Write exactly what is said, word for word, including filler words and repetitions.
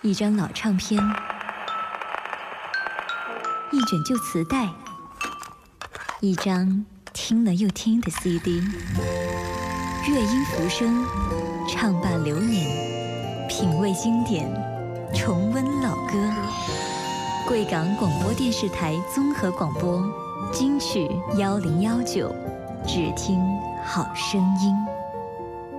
一张老唱片，一卷旧磁带，一张听了又听的 C D。乐音浮生，唱罢流年，品味经典，重温老歌。贵港广播电视台综合广播，金曲幺零幺九，只听好声音。